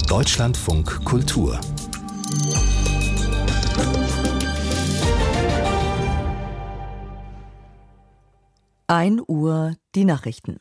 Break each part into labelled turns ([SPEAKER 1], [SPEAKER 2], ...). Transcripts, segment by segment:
[SPEAKER 1] Deutschlandfunk Kultur.
[SPEAKER 2] 1 Uhr die Nachrichten.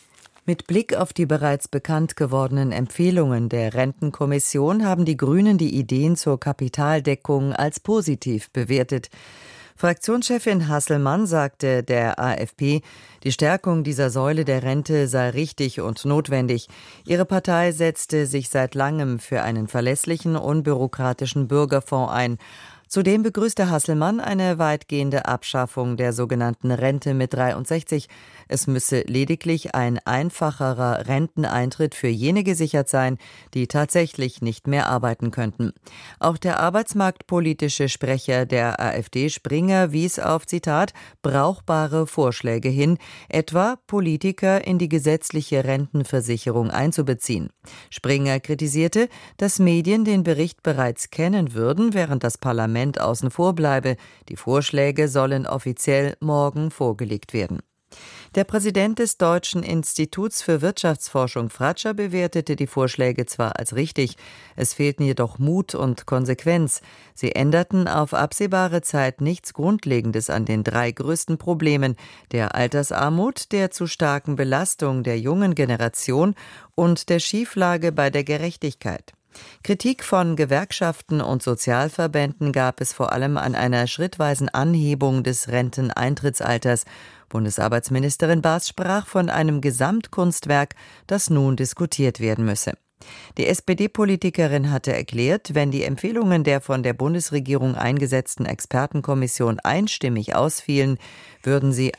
[SPEAKER 2] Mit Blick auf die bereits bekannt gewordenen Empfehlungen der Rentenkommission haben die Grünen die Ideen zur Kapitaldeckung als positiv bewertet. Fraktionschefin Hasselmann sagte der AfP, die Stärkung dieser Säule der Rente sei richtig und notwendig. Ihre Partei setzte sich seit langem für einen verlässlichen, unbürokratischen Bürgerfonds ein. Zudem begrüßte Hasselmann eine weitgehende Abschaffung der sogenannten Rente mit 63. Es müsse lediglich ein einfacherer Renteneintritt für jene gesichert sein, die tatsächlich nicht mehr arbeiten könnten. Auch der arbeitsmarktpolitische Sprecher der AfD, Springer, wies auf, Zitat, brauchbare Vorschläge hin, etwa Politiker in die gesetzliche Rentenversicherung einzubeziehen. Springer kritisierte, dass Medien den Bericht bereits kennen würden, während das Parlament außen vor bleibe. Die Vorschläge sollen offiziell morgen vorgelegt werden. Der Präsident des Deutschen Instituts für Wirtschaftsforschung, Fratscher, bewertete die Vorschläge zwar als richtig, es fehlten jedoch Mut und Konsequenz. Sie änderten auf absehbare Zeit nichts Grundlegendes an den 3 größten Problemen: der Altersarmut, der zu starken Belastung der jungen Generation und der Schieflage bei der Gerechtigkeit. Kritik von Gewerkschaften und Sozialverbänden gab es vor allem an einer schrittweisen Anhebung des Renteneintrittsalters. Bundesarbeitsministerin Baas sprach von einem Gesamtkunstwerk, das nun diskutiert werden müsse. Die SPD-Politikerin hatte erklärt, wenn die Empfehlungen der von der Bundesregierung eingesetzten Expertenkommission einstimmig ausfielen, würden sie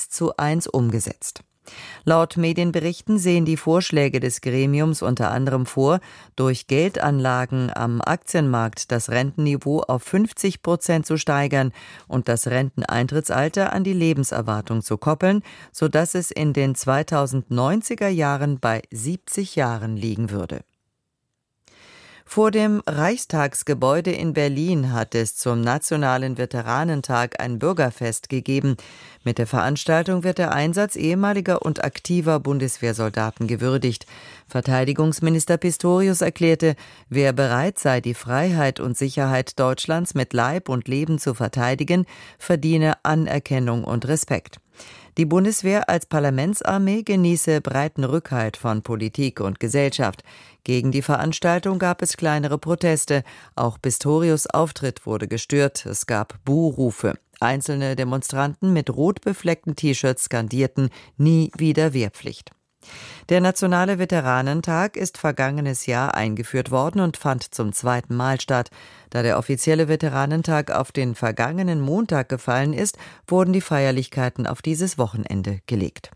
[SPEAKER 2] 1:1 umgesetzt. Laut Medienberichten sehen die Vorschläge des Gremiums unter anderem vor, durch Geldanlagen am Aktienmarkt das Rentenniveau auf 50% zu steigern und das Renteneintrittsalter an die Lebenserwartung zu koppeln, sodass es in den 2090er Jahren bei 70 Jahren liegen würde. Vor dem Reichstagsgebäude in Berlin hat es zum Nationalen Veteranentag ein Bürgerfest gegeben. Mit der Veranstaltung wird der Einsatz ehemaliger und aktiver Bundeswehrsoldaten gewürdigt. Verteidigungsminister Pistorius erklärte, wer bereit sei, die Freiheit und Sicherheit Deutschlands mit Leib und Leben zu verteidigen, verdiene Anerkennung und Respekt. Die Bundeswehr als Parlamentsarmee genieße breiten Rückhalt von Politik und Gesellschaft. Gegen die Veranstaltung gab es kleinere Proteste. Auch Pistorius' Auftritt wurde gestört. Es gab Buhrufe. Einzelne Demonstranten mit rot befleckten T-Shirts skandierten: Nie wieder Wehrpflicht. Der Nationale Veteranentag ist vergangenes Jahr eingeführt worden und fand zum 2. Mal statt. Da der offizielle Veteranentag auf den vergangenen Montag gefallen ist, wurden die Feierlichkeiten auf dieses Wochenende gelegt.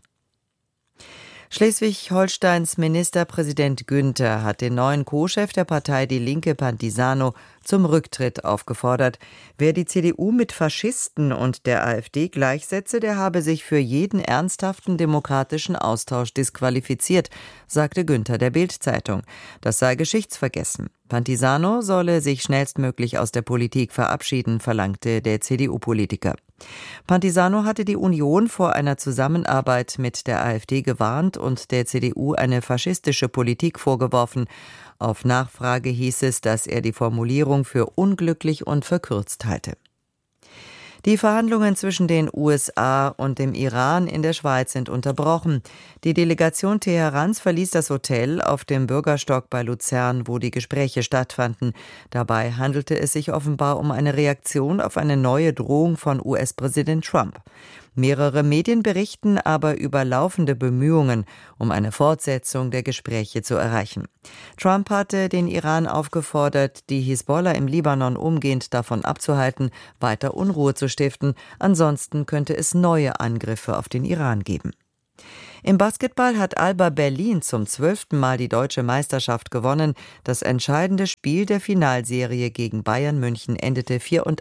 [SPEAKER 2] Schleswig-Holsteins Ministerpräsident Günther hat den neuen Co-Chef der Partei Die Linke, Pantisano, zum Rücktritt aufgefordert. Wer die CDU mit Faschisten und der AfD gleichsetze, der habe sich für jeden ernsthaften demokratischen Austausch disqualifiziert, sagte Günther der Bild-Zeitung. Das sei geschichtsvergessen. Pantisano solle sich schnellstmöglich aus der Politik verabschieden, verlangte der CDU-Politiker. Pantisano hatte die Union vor einer Zusammenarbeit mit der AfD gewarnt und der CDU eine faschistische Politik vorgeworfen. Auf Nachfrage hieß es, dass er die Formulierung für unglücklich und verkürzt halte. Die Verhandlungen zwischen den USA und dem Iran in der Schweiz sind unterbrochen. Die Delegation Teherans verließ das Hotel auf dem Bürgerstock bei Luzern, wo die Gespräche stattfanden. Dabei handelte es sich offenbar um eine Reaktion auf eine neue Drohung von US-Präsident Trump. Mehrere Medien berichten aber über laufende Bemühungen, um eine Fortsetzung der Gespräche zu erreichen. Trump hatte den Iran aufgefordert, die Hisbollah im Libanon umgehend davon abzuhalten, weiter Unruhe zu stiften. Ansonsten könnte es neue Angriffe auf den Iran geben. Im Basketball hat Alba Berlin zum 12. Mal die deutsche Meisterschaft gewonnen. Das entscheidende Spiel der Finalserie gegen Bayern München endete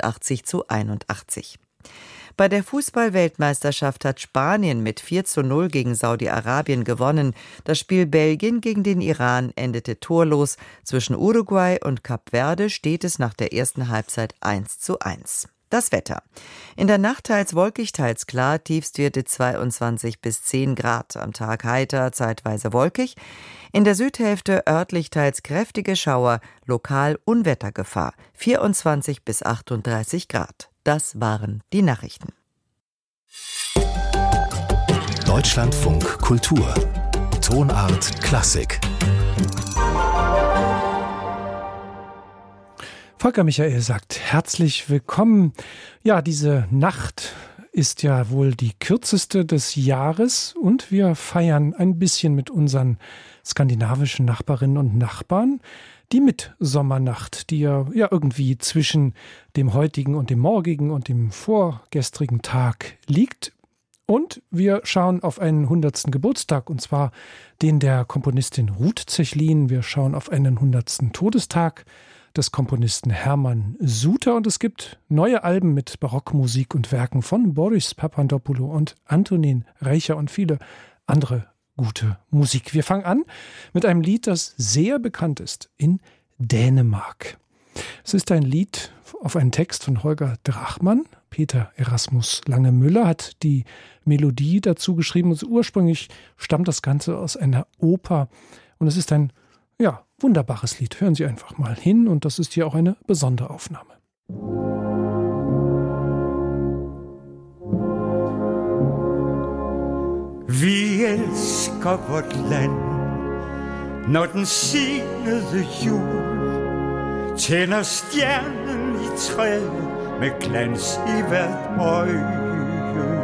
[SPEAKER 2] 84:81. Bei der Fußball-Weltmeisterschaft hat Spanien mit 4:0 gegen Saudi-Arabien gewonnen. Das Spiel Belgien gegen den Iran endete torlos. Zwischen Uruguay und Kap Verde steht es nach der ersten Halbzeit 1:1. Das Wetter. In der Nacht teils wolkig, teils klar, Tiefstwerte 22 bis 10 Grad. Am Tag heiter, zeitweise wolkig. In der Südhälfte örtlich teils kräftige Schauer, lokal Unwettergefahr, 24 bis 38 Grad. Das waren die Nachrichten.
[SPEAKER 1] Deutschlandfunk Kultur. Tonart Klassik.
[SPEAKER 3] Volker Michael sagt herzlich willkommen. Ja, diese Nacht ist ja wohl die kürzeste des Jahres und wir feiern ein bisschen mit unseren skandinavischen Nachbarinnen und Nachbarn die Mitsommernacht, die ja irgendwie zwischen dem heutigen und dem morgigen und dem vorgestrigen Tag liegt. Und wir schauen auf einen 100. Geburtstag, und zwar den der Komponistin Ruth Zechlin. Wir schauen auf einen 100. Todestag des Komponisten Hermann Suter. Und es gibt neue Alben mit Barockmusik und Werken von Boris Papandopoulou und Antonin Reicher und viele andere gute Musik. Wir fangen an mit einem Lied, das sehr bekannt ist in Dänemark. Es ist ein Lied auf einen Text von Holger Drachmann. Peter Erasmus Lange-Müller hat die Melodie dazu geschrieben. Und ursprünglich stammt das Ganze aus einer Oper. Und es ist ein wunderbares Lied. Hören Sie einfach mal hin. Und das ist hier auch eine besondere Aufnahme.
[SPEAKER 4] Vi elsker vort land, når den senede jul tænder stjernen i træet med glans i hvert øje.